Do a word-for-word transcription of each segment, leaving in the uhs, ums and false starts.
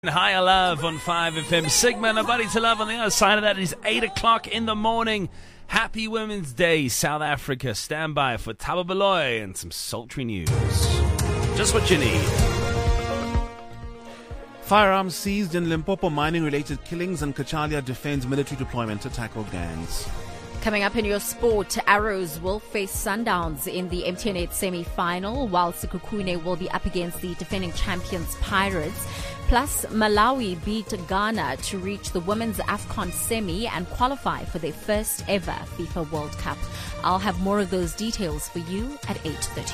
Higher Love on five F M. Sigma and a buddy to love on the other side of that is eight o'clock in the morning. Happy Women's Day, South Africa. Stand by for Thabo Baloyi and some sultry news. Just what you need. Firearms seized in Limpopo, mining-related killings, and Kachalia defends military deployment to tackle gangs. Coming up in your sport, Arrows will face Sundowns in the M T N eight semi-final, while Sekhukhune will be up against the defending champions Pirates. Plus, Malawi beat Ghana to reach the Women's AFCON semi and qualify for their first ever FIFA World Cup. I'll have more of those details for you at eight thirty.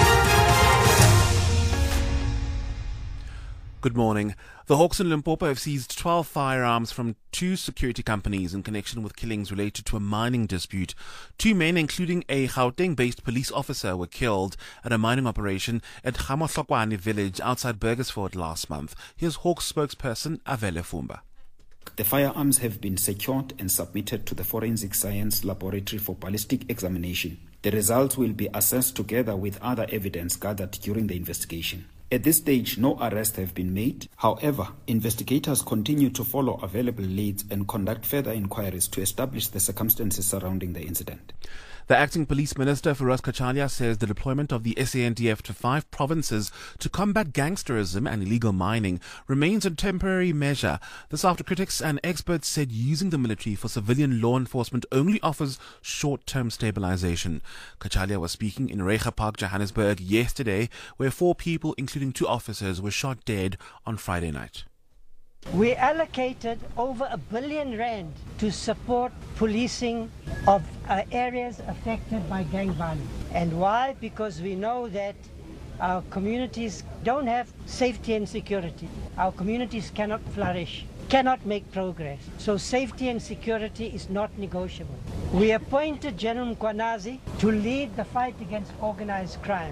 Good morning. The Hawks in Limpopo have seized twelve firearms from two security companies in connection with killings related to a mining dispute. Two men, including a Gauteng-based police officer, were killed at a mining operation at Gamohlokwane village outside Burgersfort last month. Here's Hawks spokesperson Avele Fumba. The firearms have been secured and submitted to the Forensic Science Laboratory for ballistic examination. The results will be assessed together with other evidence gathered during the investigation. At this stage, no arrests have been made. However, investigators continue to follow available leads and conduct further inquiries to establish the circumstances surrounding the incident. The acting police minister, Firoz Kachalia, says the deployment of the S A N D F to five provinces to combat gangsterism and illegal mining remains a temporary measure. This after critics and experts said using the military for civilian law enforcement only offers short-term stabilization. Kachalia was speaking in Reiger Park, Johannesburg yesterday, where four people, including two officers, were shot dead on Friday night. We allocated over a billion rand to support policing of uh, areas affected by gang violence. And why? Because we know that our communities don't have safety and security. Our communities cannot flourish, cannot make progress. So safety and security is not negotiable. We appointed General Mkwanazi to lead the fight against organized crime.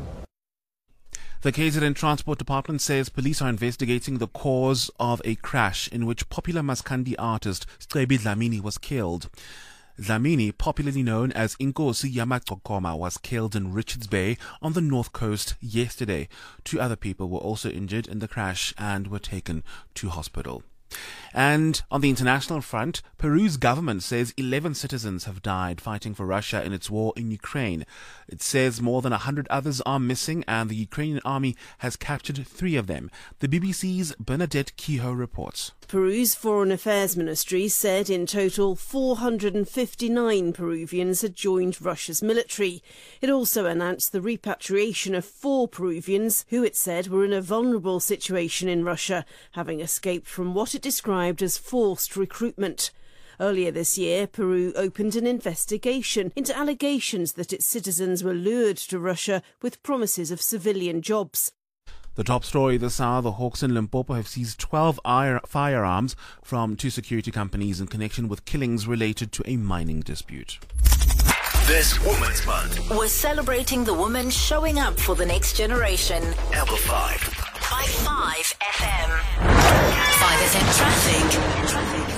The K Z N Transport Department says police are investigating the cause of a crash in which popular Maskandi artist Scebi Dlamini was killed. Dlamini, popularly known as Inkosi Yamaqokoma, was killed in Richards Bay on the north coast yesterday. Two other people were also injured in the crash and were taken to hospital. And on the international front, Peru's government says eleven citizens have died fighting for Russia in its war in Ukraine. It says more than one hundred others are missing and the Ukrainian army has captured three of them. The B B C's Bernadette Kehoe reports. Peru's Foreign Affairs Ministry said in total four hundred fifty-nine Peruvians had joined Russia's military. It also announced the repatriation of four Peruvians who it said were in a vulnerable situation in Russia, having escaped from what it described as forced recruitment. Earlier this year, Peru opened an investigation into allegations that its citizens were lured to Russia with promises of civilian jobs. The top story this hour, the Hawks in Limpopo have seized twelve firearms from two security companies in connection with killings related to a mining dispute. This Women's Month, we're celebrating the women showing up for the next generation. Amplified by five F M. five F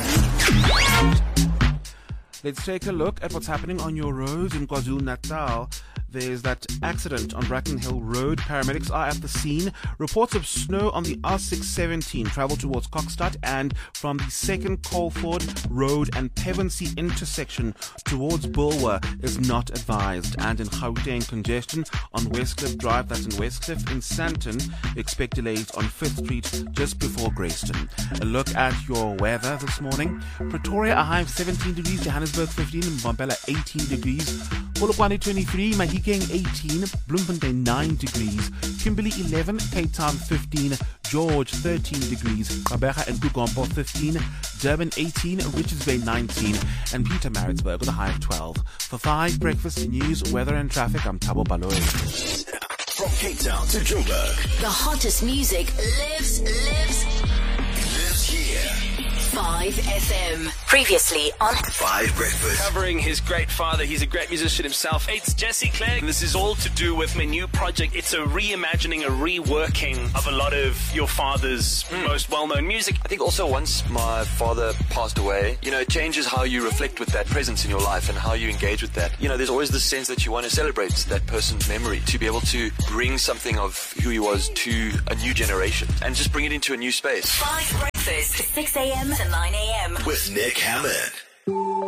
M Traffic. Let's take a look at what's happening on your roads in KwaZulu-Natal. There's that accident on Bracken Hill Road. Paramedics are at the scene. Reports of snow on the R six seventeen travel towards Kokstad and from the second Colford Road and Pevensey intersection towards Bulwer is not advised. And in Gauteng, congestion on Westcliff Drive, that's in Westcliff. In Sandton, expect delays on fifth Street just before Greyston. A look at your weather this morning. Pretoria, a high of seventeen degrees. Johannesburg, fifteen. Mbombela, eighteen degrees. Polokwane, twenty-three. Mahikeng, eighteen. Bloemfontein, nine degrees. Kimberley, eleven. Cape Town, fifteen. George, thirteen degrees. Gqeberha and Gugompo, fifteen. Durban, eighteen. Richards Bay, nineteen. And Pietermaritzburg with a high of twelve. For five breakfast news, weather and traffic, I'm Thabo Baloyi. From Cape Town to Joburg, the hottest music lives, lives, lives here. five five F M. Previously on Five Breakfast. Covering his great father, he's a great musician himself. It's Jesse Clegg. This is all to do with my new project. It's a reimagining, a reworking of a lot of your father's mm. most well-known music. I think also once my father passed away, you know, it changes how you reflect with that presence in your life and how you engage with that. You know, there's always this sense that you want to celebrate that person's memory, to be able to bring something of who he was to a new generation and just bring it into a new space. Five Breakfast, six a.m. to nine a.m. With Nick Hammond.